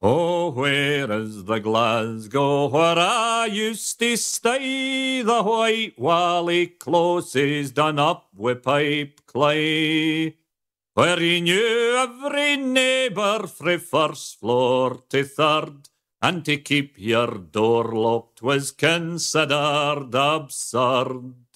Oh, where is the Glasgow where I used to stay? The white wally close is done up wi' pipe clay, where you knew every neighbour frae first floor to third, and to keep your door locked was considered absurd.